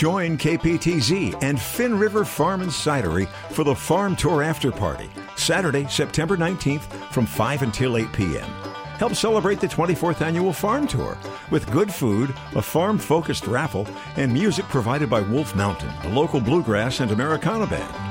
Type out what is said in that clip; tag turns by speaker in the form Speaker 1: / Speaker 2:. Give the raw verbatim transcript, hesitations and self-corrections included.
Speaker 1: Join K P T Z and Fin River Farm and Cidery for the Farm Tour After Party, Saturday, September nineteenth from five until eight p.m. Help celebrate the twenty-fourth Annual Farm Tour with good food, a farm-focused raffle, and music provided by Wolf Mountain, the local bluegrass and Americana band.